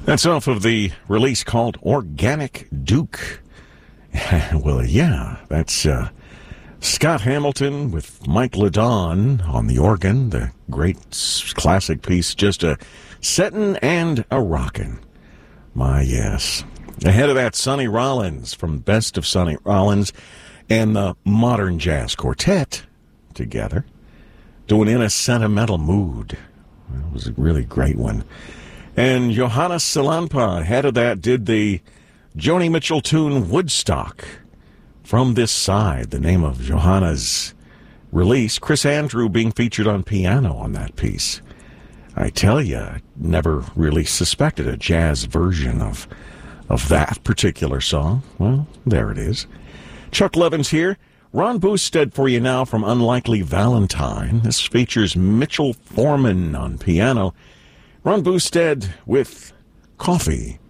That's off of the release called Organic Duke. Well, yeah, that's Scott Hamilton with Mike Ladon on the organ, the great classic piece, just a settin' and a rockin'. My, yes. Ahead of that, Sonny Rollins from Best of Sonny Rollins and the Modern Jazz Quartet together, doing In a Sentimental Mood. That was a really great one. And Johanna Salampa, ahead of that, did the Joni Mitchell tune Woodstock. From This Side, the name of Johanna's release. Chris Andrew being featured on piano on that piece. I tell you, I never really suspected a jazz version of that particular song. Well, there it is. Chuck Levin's here. Ron Boosted for you now from Unlikely Valentine. This features Mitchell Foreman on piano. Ron Boosted with Coffee